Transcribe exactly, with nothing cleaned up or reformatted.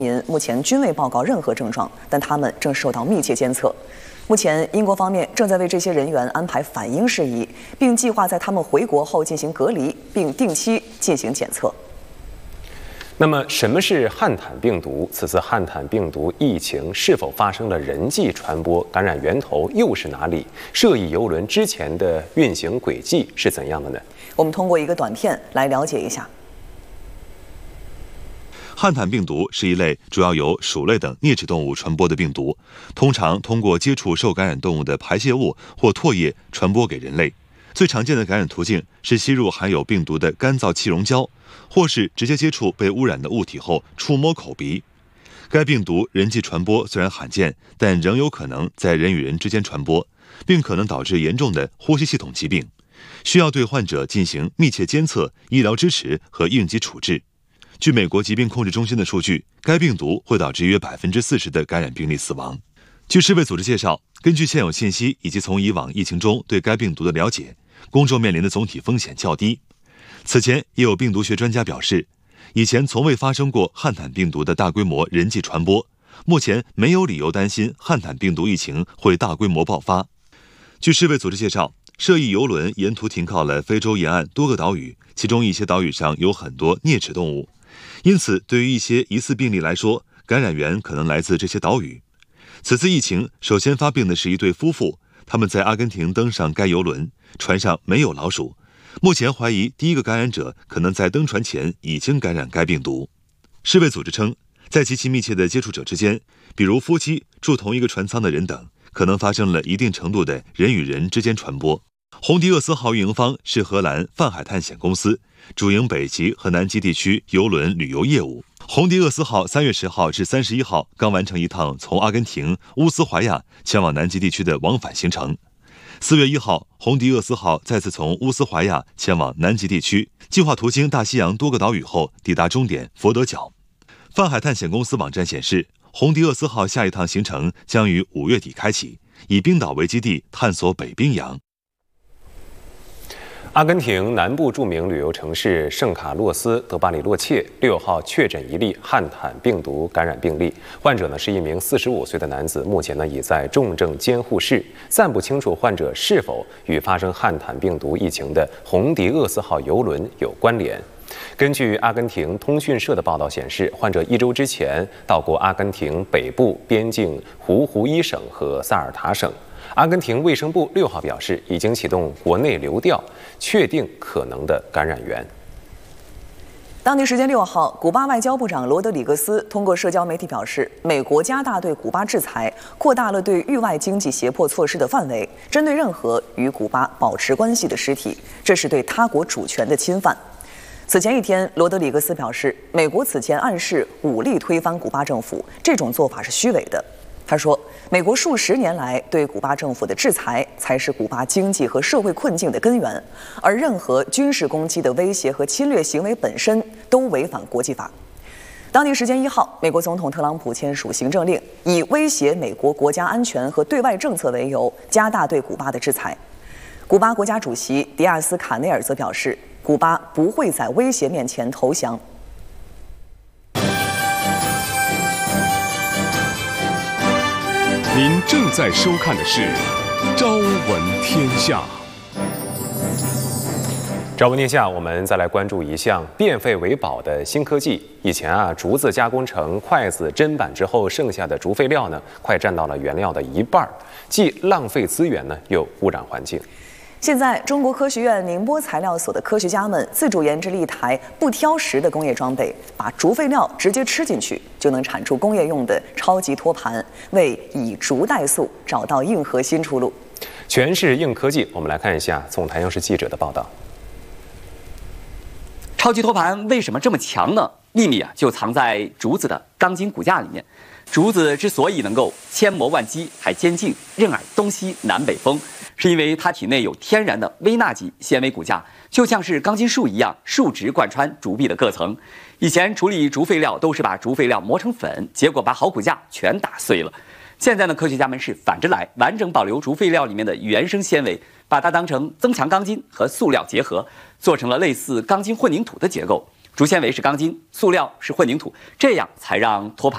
民目前均未报告任何症状，但他们正受到密切监测。目前，英国方面正在为这些人员安排返英事宜，并计划在他们回国后进行隔离，并定期进行检测。 那么，什么是汉坦病毒？此次汉坦病毒疫情是否发生了人际传播？感染源头又是哪里？涉疫邮轮之前的运行轨迹是怎样的呢？ 我们通过一个短片来了解一下。 汉坦病毒是一类主要由鼠类等啮齿动物传播的病毒，通常通过接触受感染动物的排泄物或唾液传播给人类。最常见的感染途径是吸入含有病毒的干燥气溶胶，或是直接接触被污染的物体后触摸口鼻。该病毒人际传播虽然罕见，但仍有可能在人与人之间传播，并可能导致严重的呼吸系统疾病，需要对患者进行密切监测、医疗支持和应急处置。据美国疾病控制中心的数据，该病毒会导致约百分之四十的感染病例死亡。据世卫组织介绍，根据现有信息以及从以往疫情中对该病毒的了解，公众面临的总体风险较低。此前也有病毒学专家表示，以前从未发生过汉坦病毒的大规模人际传播，目前没有理由担心汉坦病毒疫情会大规模爆发。据世卫组织介绍，涉疫邮轮沿途停靠了非洲沿岸多个岛屿，其中一些岛屿上有很多啮齿动物。因此，对于一些疑似病例来说，感染源可能来自这些岛屿。此次疫情首先发病的是一对夫妇，他们在阿根廷登上该邮轮，船上没有老鼠。目前怀疑第一个感染者可能在登船前已经感染该病毒。世卫组织称，在极其密切的接触者之间，比如夫妻、住同一个船舱的人等，可能发生了一定程度的人与人之间传播。红迪厄斯号运营方是荷兰泛海探险公司，主营北极和南极地区邮轮旅游业务。红迪厄斯号三月十号至三十一号刚完成一趟从阿根廷乌斯怀亚前往南极地区的往返行程。四月一号，红迪厄斯号再次从乌斯怀亚前往南极地区，计划途经大西洋多个岛屿后抵达终点佛得角。泛海探险公司网站显示，红迪厄斯号下一趟行程将于五月底开启，以冰岛为基地探索北冰洋。 阿根廷南部著名旅游城市圣卡洛斯德巴里洛切六号确诊一例汉坦病毒感染病例，患者呢是一名四十五岁的男子，目前呢已在重症监护室，暂不清楚患者是否与发生汉坦病毒疫情的红迪厄斯号邮轮有关联。根据阿根廷通讯社的报道显示，患者一周之前到过阿根廷北部边境胡胡伊省和萨尔塔省。阿根廷卫生部六号表示，已经启动国内流调，确定可能的感染源。 当地时间六号，古巴外交部长罗德里格斯通过社交媒体表示，美国加大对古巴制裁，扩大了对域外经济胁迫措施的范围，针对任何与古巴保持关系的实体，这是对他国主权的侵犯。此前一天，罗德里格斯表示，美国此前暗示武力推翻古巴政府，这种做法是虚伪的。他说，美国数十年来对古巴政府的制裁才是古巴经济和社会困境的根源，而任何军事攻击的威胁和侵略行为本身都违反国际法。当地时间一号，美国总统特朗普签署行政令，以威胁美国国家安全和对外政策为由，加大对古巴的制裁。古巴国家主席迪亚斯卡内尔则表示，古巴不会在威胁面前投降。 您正在收看的是《朝闻天下》。 朝闻天下，我们再来关注一项变废为宝的新科技。以前啊，竹子加工成筷子、砧板之后，剩下的竹废料呢，快占到了原料的一半，既浪费资源呢，又污染环境。 现在，中国科学院宁波材料所的科学家们自主研制了一台不挑食的工业装备，把竹废料直接吃进去，就能产出工业用的超级托盘，为以竹代素找到硬核新出路。 全是硬科技，我们来看一下总台央视记者的报道。 超级托盘为什么这么强呢？秘密啊，就藏在竹子的钢筋骨架里面。竹子之所以能够千磨万击还坚劲，任尔东西南北风，是因为它体内有天然的微纳级纤维骨架，就像是钢筋树一样，竖直贯穿竹壁的各层。以前处理竹废料都是把竹废料磨成粉，结果把好骨架全打碎了。现在呢，科学家们是反着来，完整保留竹废料里面的原生纤维，把它当成增强钢筋和塑料结合，做成了类似钢筋混凝土的结构。竹纤维是钢筋，塑料是混凝土，这样才让托盘